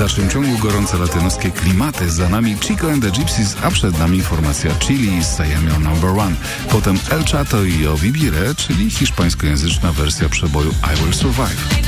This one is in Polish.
dalszym ciągu gorące latynoskie klimaty. Za nami Chico and the Gypsies, a przed nami formacja Chili z I Am Your Number One. Potem El Chato i O Vivire, czyli hiszpańskojęzyczna wersja przeboju I Will Survive.